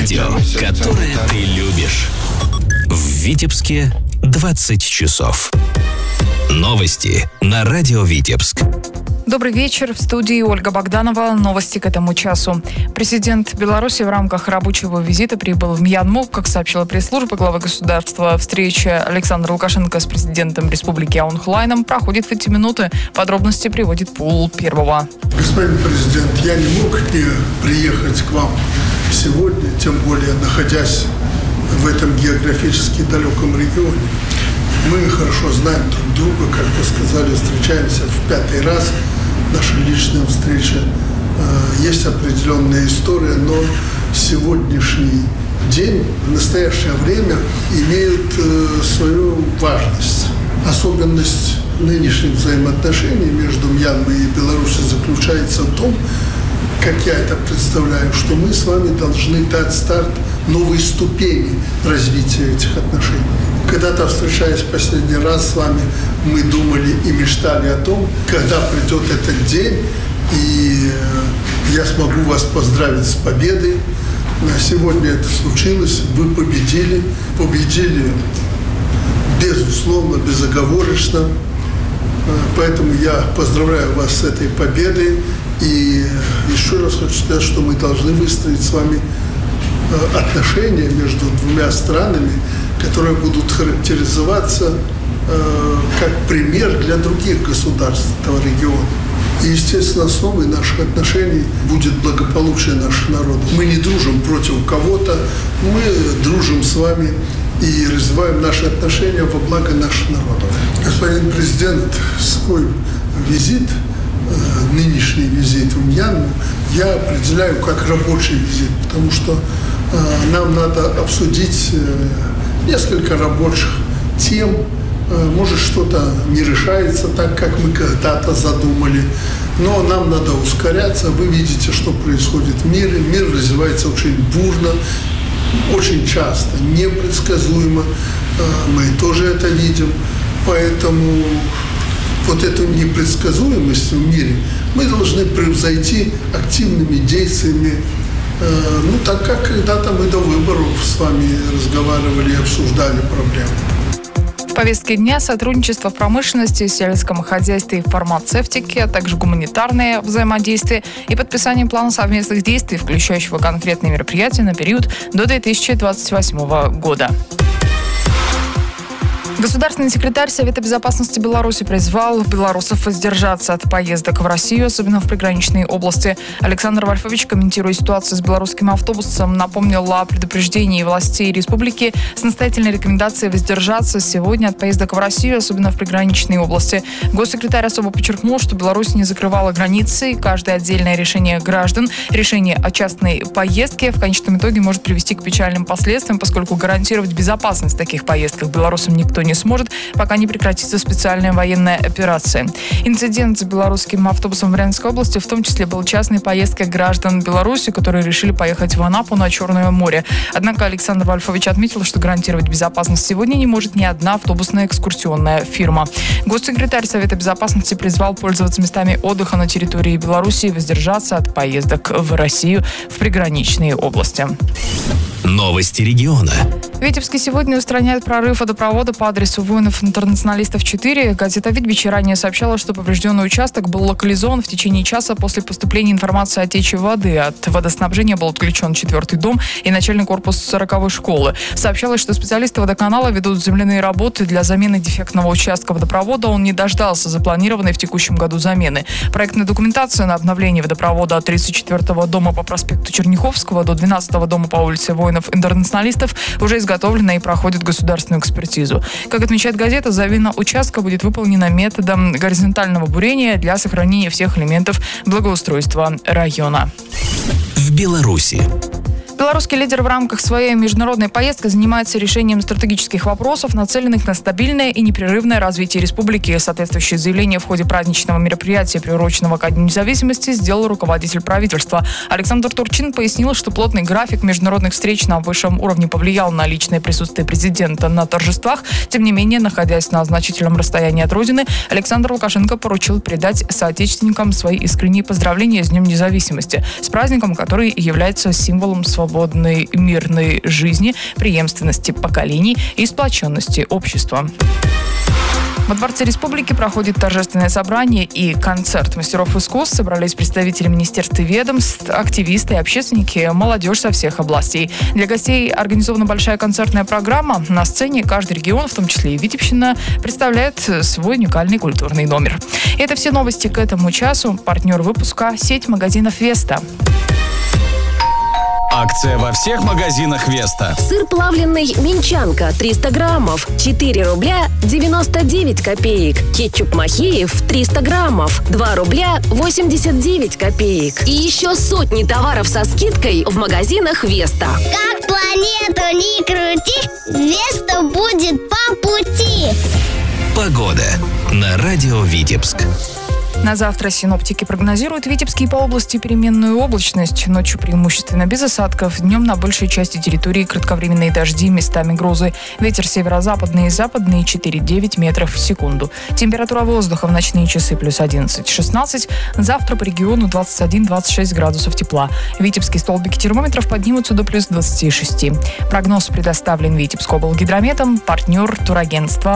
радио, которое ты любишь. В Витебске 20 часов. Новости на радио Витебск. Добрый вечер. В студии Ольга Богданова. Новости к этому часу. Президент Беларуси в рамках рабочего визита прибыл в Мьянму. Как сообщила пресс-служба главы государства, встреча Александра Лукашенко с президентом Республики Аун Hlaiном проходит в эти минуты. Подробности приводит Пол Первого. Господин президент, я не мог не приехать к вам сегодня, тем более находясь в этом географически далеком регионе. Мы хорошо знаем друг друга, как вы сказали, встречаемся в 5-й раз. Наша личная встреча. Есть определенная история, но сегодняшний день, в настоящее время, имеет свою важность. Особенность нынешних взаимоотношений между Мьянмой и Беларусью заключается в том, как я это представляю, что мы с вами должны дать старт новой ступени развития этих отношений. Когда-то, встречаясь в последний раз с вами, мы думали и мечтали о том, когда придет этот день, и я смогу вас поздравить с победой. Сегодня это случилось, вы победили безусловно, безоговорочно. Поэтому я поздравляю вас с этой победой. И еще раз хочу сказать, что мы должны выстроить с вами отношения между двумя странами, которые будут характеризоваться как пример для других государств этого региона. И, естественно, основой наших отношений будет благополучие наших народов. Мы не дружим против кого-то, мы дружим с вами и развиваем наши отношения во благо наших народов. Господин президент, свой визит, нынешний визит в Мьянму, я определяю как рабочий визит, потому что нам надо обсудить несколько рабочих тем. Может, что-то не решается так, как мы когда-то задумали, но нам надо ускоряться. Вы видите, что происходит в мире. Мир развивается очень бурно, очень часто, непредсказуемо. Мы тоже это видим. Поэтому вот эту непредсказуемость в мире мы должны превзойти активными действиями. Так как когда-то мы до выборов с вами разговаривали и обсуждали проблемы. В повестке дня сотрудничество в промышленности, сельском хозяйстве и фармацевтике, а также гуманитарное взаимодействие и подписание плана совместных действий, включающего конкретные мероприятия на период до 2028 года. Государственный секретарь Совета безопасности Беларуси призвал белорусов воздержаться от поездок в Россию, особенно в приграничные области. Александр Вольфович, комментируя ситуацию с белорусским автобусом, напомнил о предупреждении властей республики с настоятельной рекомендацией воздержаться сегодня от поездок в Россию, особенно в приграничные области. Госсекретарь особо подчеркнул, что Беларусь не закрывала границы, и каждое отдельное решение граждан, решение о частной поездке в конечном итоге может привести к печальным последствиям, поскольку гарантировать безопасность в таких поездках белорусам никто не сможет, пока не прекратится специальная военная операция. Инцидент с белорусским автобусом в Брянской области в том числе был частной поездкой граждан Беларуси, которые решили поехать в Анапу на Черное море. Однако Александр Вольфович отметил, что гарантировать безопасность сегодня не может ни одна автобусная экскурсионная фирма. Госсекретарь Совета безопасности призвал пользоваться местами отдыха на территории Беларуси и воздержаться от поездок в Россию в приграничные области. Новости региона. В Витебске сегодня устраняют прорыв водопровода по адресу Воинов-Интернационалистов 4. Газета «Витбич» ранее сообщала, что поврежденный участок был локализован в течение часа после поступления информации о тече воды. От водоснабжения был отключен 4-й дом и начальный корпус 40-й школы. Сообщалось, что специалисты водоканала ведут земляные работы для замены дефектного участка водопровода. Он не дождался запланированной в текущем году замены. Проектная документация на обновление водопровода от 34-го дома по проспекту Черняховского до 12-го дома по улице Воинов-Интернационалистов уже изготовлена и проходит государственную экспертизу. Как отмечает газета, замена участка будет выполнена методом горизонтального бурения для сохранения всех элементов благоустройства района. В Беларуси. Белорусский лидер в рамках своей международной поездки занимается решением стратегических вопросов, нацеленных на стабильное и непрерывное развитие республики. Соответствующее заявление в ходе праздничного мероприятия, приуроченного ко Дню независимости, сделал руководитель правительства. Александр Турчин пояснил, что плотный график международных встреч на высшем уровне повлиял на личное присутствие президента на торжествах. Тем не менее, находясь на значительном расстоянии от родины, Александр Лукашенко поручил передать соотечественникам свои искренние поздравления с Днем независимости, с праздником, который является символом свободы свободной мирной жизни, преемственности поколений и сплоченности общества. Во Дворце Республики проходит торжественное собрание и концерт мастеров искусств. Собрались представители министерств и ведомств, активисты и общественники, молодежь со всех областей. Для гостей организована большая концертная программа. На сцене каждый регион, в том числе и Витебщина, представляет свой уникальный культурный номер. И это все новости к этому часу. Партнер выпуска – сеть магазинов «Веста». Акция во всех магазинах «Веста». Сыр плавленый «Минчанка» 300 граммов, 4 рубля 99 копеек. Кетчуп «Махеев» 300 граммов, 2 рубля 89 копеек. И еще сотни товаров со скидкой в магазинах «Веста». Как планету не крути, Веста будет по пути. Погода на радио Витебск. На завтра синоптики прогнозируют в Витебске и по области переменную облачность. Ночью преимущественно без осадков. Днем на большей части территории кратковременные дожди, местами грозы. Ветер северо-западный и западный 4-9 метров в секунду. Температура воздуха в ночные часы плюс 11-16. Завтра по региону 21-26 градусов тепла. Витебские столбики термометров поднимутся до плюс 26. Прогноз предоставлен Витебскоблгидрометом. Партнер турагентства